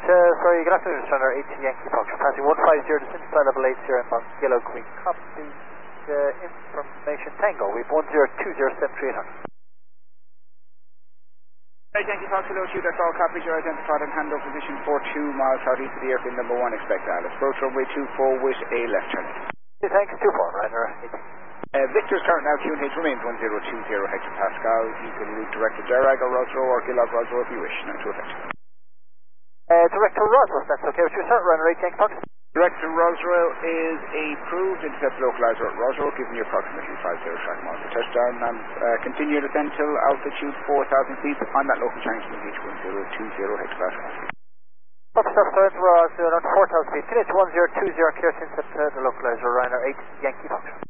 sorry, good afternoon, Mr. Runner 18 Yankee Fox. Passing 150 to Simside level 80 inbound Yellow Queen. Copy information Tango. We've 10207300. Right, Yankee Fox, hello to you. That's all copies. You're identified and handle position 42 miles southeast of the airfield number 1. Expect Alice. Approach runway 24 with a left turn. Thanks, 24, Runner 18. Victor's current altitude remains 1020 hectopascal. You can route direct to Derag or Rosrow or Gillog Rosrow if you wish. Now to effect. Direct to Roswell, that's okay with you, sir. Runner 8 Yankee Fox. Direct to Rosrow is approved. Intercept localizer at Rosrow, giving you approximately 50 track miles for touchdown. And continue descent till altitude 4,000 feet on that local Chinese beach 1020 hectopascal. Up stuff, sir, Roswell, on 4,000 feet. Finish 1020, clear to intercept the localizer, Runner 8 Yankee Fox.